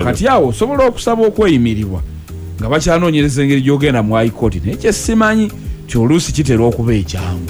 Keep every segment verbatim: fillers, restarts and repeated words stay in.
kati awo osobola okusaba okweyimirirwa nga bakyanoonyereza engeri gy'ogenda mu high court naye kye simanyi kyoluusi kitera okuba ekyangu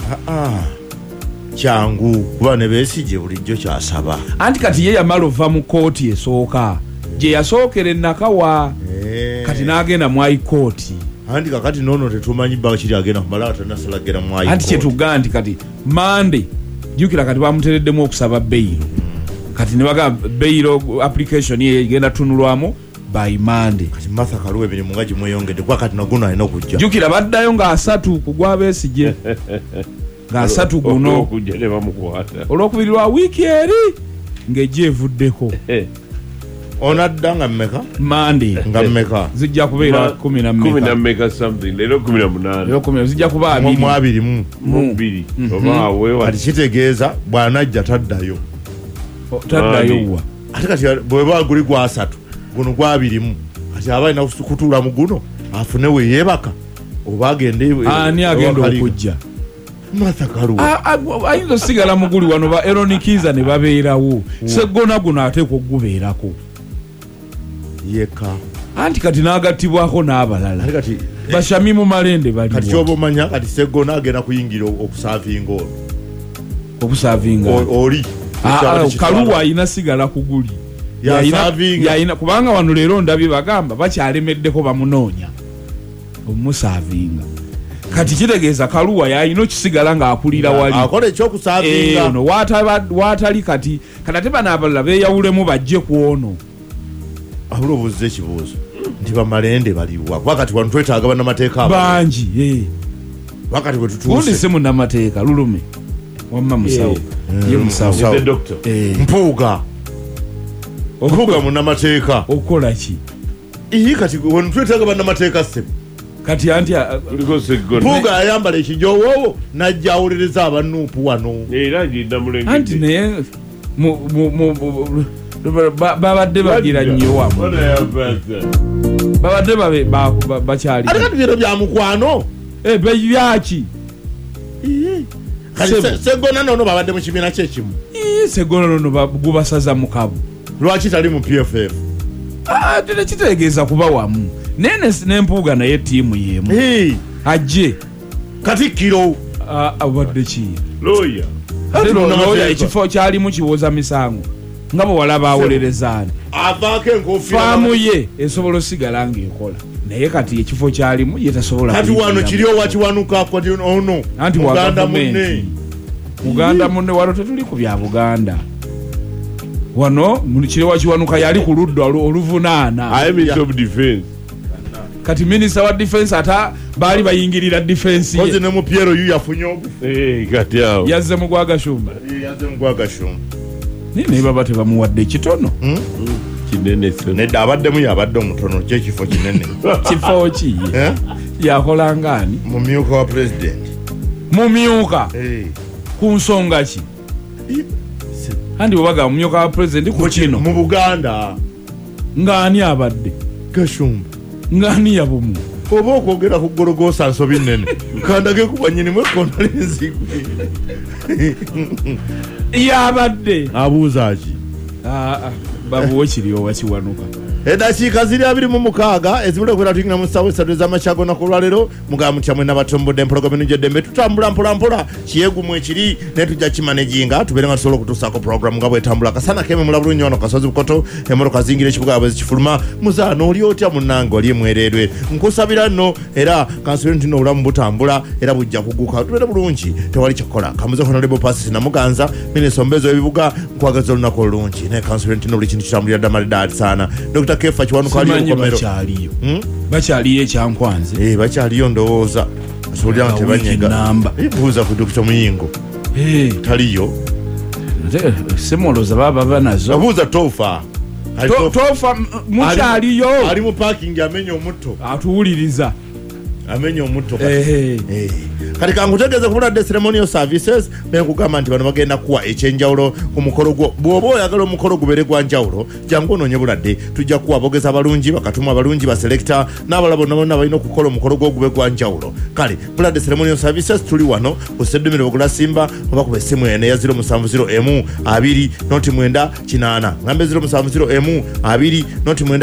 kyangu kuba ne Besigye bulijjo kyasaba anti kati ye yamala ova mu kooti esooka gye yasookera ennakawa kati n'agenda mu high court anti kakati nono tetumanyi bba kiri agenda kumala atanasala agenda mu high court anti kyetugaa nti kati mande jjukira kati bamutereddemu okusaba beyiro kati ne bagamba beyiro application ye igenda tunulwamu by Monday kati Martha Karua emirimu nga gimweyongedde kwa kati naguno alina okujja jjukira baddayo nga asatu ku gwa Besigye nga asatu guno okujja ne bamukwata olwokubiri lwa wiiki eri ng'ejja evuddeko onadda nga mmeka Monday nga mmeka zijja kubeera kumi na mmeka kumi na mmeka something lero kumi na munaana lero kumi zijja kuba abiri mu abiri mu mu bbiri oba wewa kati kitegeeza bw'anajja taddayo taddayo wa ate kati bweba guli gwa asatu guno gwa abiri mu kati aba alina kutuula mu guno afune we yeebaka oba agende ani agenda okujja Martha Karua ayinza osigala muguli wano ba Eronikiza ne babeerawo Sseggona guno ate kugubeerako yeka anti kati n'agattibwako n'abalala kati Bashami mu Malende bali kati kyoba omanya kati Sseggona agenda kuyingira okusaavinga ono okusaavinga oli Karua ayina sigala ku guli yayina kubanga wano leero ndabye bagamba bakyalemeddeko bamunoonya omusaavinga kati kitegeeza Karua yayina okisigala ng'akulira wali akola ekyokusaavinga ono waatali kati kati ate bano abalala beeyawulemu bajje ku ono abula obuuza ekibuuzo nti bamalende baliwa wakati wano twetaaga bannamateeka bangi wakati bwe tutuuse gundi si munnamateeka lulume wamma musawo ye musawo mpuuga mpuuga munnamateeka okukola ki ii kati wano twetaaga bannamateeka ssebo kati anti mpuuga ayambala ekijowoowo najja awuliriza abannuupu wano era ngenda mulenge anti naye babadde bagira nnyo wamu babadde bakyali ate kati biro bya mukwano byaki Sseggona nono babadde mu kibiina kyekimu Sseggona nono gubasaza mukabu lwaki tali mu P F F ate nekitegeeza kuba wamu naye n'empuuga naye ttiimu y'emu ajje Katikkiro abadde ki looya looya ekifo kyalimu kiwoza misango nga bwe walaba awolerezaani avaako enkofiira faamu ye esobola osigala ng'ekola naye kati ekifo kyalimu ye tasobola kati wano kiri owakiwanuka kati ono anti Muganda munne Muganda munne wano tetuli ku bya Buganda wano kiri owakiwanuka yali ku ludda oluvunaana I am Minister of Defense kati Minister wa Defense ata baali bayingirira defense ye ne mu Piero yu yafunye ogu eh kati awo yazze mu Gwagashumba yazze mu Gwagashumba nini baba tebamuwadde kitono kinene se nedda abaddemu yabadde omutono kyekifo kinene kifo ki yakola ngani mumyuka wa president mumyuka ku nsonga ki andi bwabaga mumyuka wa president ku kino mu Buganda ngani abadde Gashumba ngani yabumu oba okwogera ku Gorogosa nsobi nnene kandage kuba nyini mwekonali nzigwe yabadde abuuza ki babuwe kiri owakiwanuka eddakiika ziri abiri mu mukaaga ezibula okwera tuyingira mu ssaawa essatu ez'amakya gonna ku lwaleero mugamba mutya mwena batumbudde empologoma eno gyeddembe tutambula mpolampola kiyeegumu ekiri naye tujja kimanejinga tubeere nga tusobola okutuusaako puroguramu nga bwetambula kasana kememula bulungi wano kasozi bukoto emmotoka zingira ekibuga bwe zikifuluma muzaana oli otya munnange oli emwereerwe nkusabira nno era kansubire nti n'obulamu butambula era bujja kuguka tubeere bulungi tewali kyakukola kamuze honorable Pasisi Namuganza minisita ombeezi w'ebibuga nkwagaza olunaku olulungi naye kansubire nti n'obuli kintu kitambulira ddamali ddaali saana Dr Kefa kiwanuka ali okomero bakyaliyo bakyaliyo ekyankwanze eh bakyaliyo ndowooza asolira nti banyega buuza ku Dr Muyingo eh taliyo semoloza baba banazo abuuza Tofa Tofa mukyaliyo ali mu parking amenya omutto atuwuliriza amenya omutto eh eh kati kangutegeeza kubulwadde ceremonial services benkugamba nti bano bagenda kuwa ekyenjawulo ku mukolo gwo bw'oba oyagala omukolo gubeere gwa njawulo jangu onoonye bulwadde tujja kuwa abogeza abalungi bakatuma abalungi baselekita n'abalala bonna bonna balina okukola omukolo gwo gube gwa njawulo kale bulwadde ceremonial services tuli wano ku Sseddumiro Bugula Simba oba kuba essimu eno eya zero musanvu zero emu abiri noti mwenda kinaana ngambe zero musanvu zero emu abiri noti mwenda